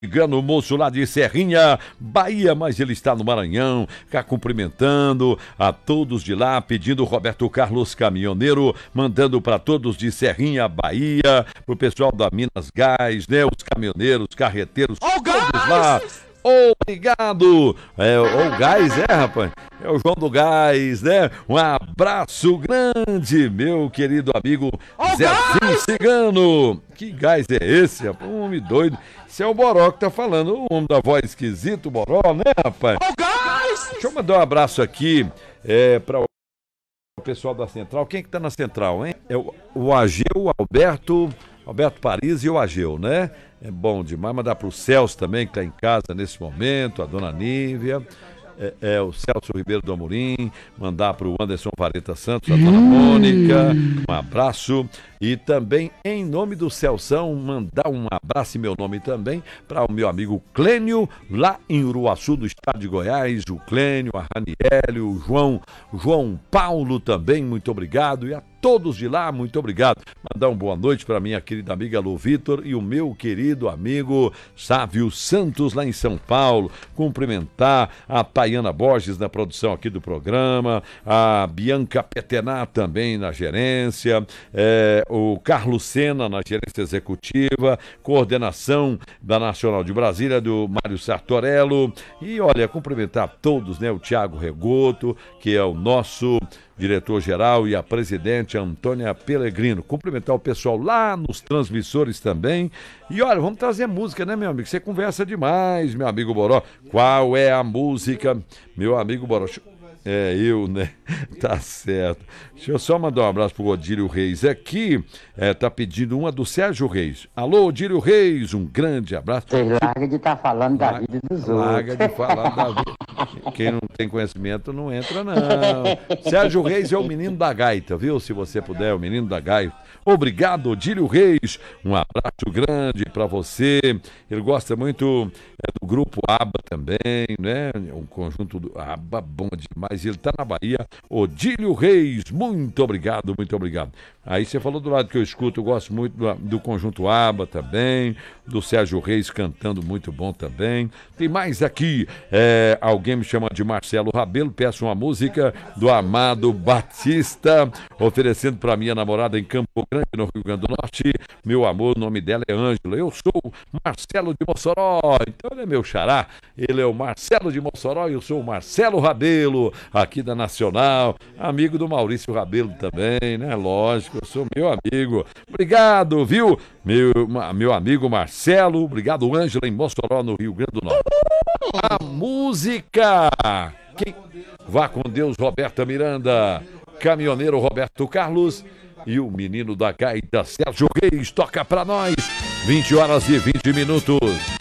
ligando o moço lá de Serrinha, Bahia, mas ele está no Maranhão, cá cumprimentando a todos de lá, pedindo o Roberto Carlos Caminhoneiro, mandando para todos de Serrinha, Bahia, pro pessoal da Minas Gás, né? Os caminhoneiros, carreteiros, todos lá. Obrigado! O Gás, rapaz? É o João do Gás, né? Um abraço grande, meu querido amigo Zezinho Cigano. Que gás é esse, rapaz? Um homem doido. Esse é o Boró que tá falando, o homem da voz esquisita, o Boró, né, rapaz? Deixa eu mandar um abraço aqui para o pessoal da Central. Quem que tá na Central, hein? É o Ageu, o Alberto Paris e o Ageu, né? É bom demais. Mandar pro Celso também, que tá em casa nesse momento, a dona Nívia, o Celso Ribeiro do Amorim, mandar pro Anderson Vareta Santos, a dona Mônica, um abraço. E também, em nome do Celção, mandar um abraço em meu nome também para o meu amigo Clênio, lá em Uruaçu, do estado de Goiás, o Clênio, a Raniele, o João Paulo também, muito obrigado. E a todos de lá, muito obrigado. Mandar uma boa noite para minha querida amiga Lu Vitor e o meu querido amigo Sávio Santos, lá em São Paulo. Cumprimentar a Tayana Borges na produção aqui do programa, a Bianca Petená também na gerência, o Carlos Sena na gerência executiva, coordenação da Nacional de Brasília, do Mário Sartorello. E olha, cumprimentar todos, né? O Tiago Regoto, que é o nosso diretor-geral, e a presidente Antônia Pellegrino. Cumprimentar o pessoal lá nos transmissores também. E olha, vamos trazer música, né, meu amigo? Você conversa demais, meu amigo Boró. Qual é a música, meu amigo Boró? Eu, né? Tá certo. Deixa eu só mandar um abraço pro Odílio Reis aqui. Tá pedindo uma do Sérgio Reis. Alô, Odílio Reis, um grande abraço. Você larga de estar falando da vida dos outros. Larga de falar da vida. Quem não tem conhecimento não entra, não. Sérgio Reis é o menino da gaita, viu? Se você puder, é o menino da gaita. Obrigado, Odílio Reis. Um abraço grande pra você. Ele gosta muito do grupo ABBA também, né? Um conjunto do ABBA bom demais. Ele tá na Bahia. Odílio Reis, muito obrigado, muito obrigado. Aí você falou do lado que eu escuto, eu gosto muito do conjunto ABBA também, do Sérgio Reis cantando muito bom também. Tem mais aqui, alguém me chama de Marcelo Rabelo, peço uma música do Amado Batista, oferecendo para minha namorada em Campo Grande, no Rio Grande do Norte. Meu amor, o nome dela é Ângela. Eu sou Marcelo de Mossoró, então ele é meu xará. Ele é o Marcelo de Mossoró e eu sou o Marcelo Rabelo, aqui da Nacional, amigo do Maurício Rabelo também, né? Lógico, eu sou meu amigo. Obrigado, viu? Meu amigo Marcelo, obrigado, Ângela, em Mossoró, no Rio Grande do Norte. A música! Vá com Deus, Roberta Miranda, caminhoneiro Roberto Carlos e o menino da gaita, Sérgio Reis, toca pra nós. 20 horas e 20 minutos.